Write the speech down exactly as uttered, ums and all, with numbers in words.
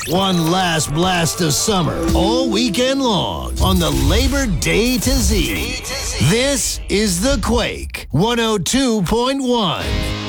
One last blast of summer all weekend long on the Labor Day to Z. This is The Quake one oh two point one.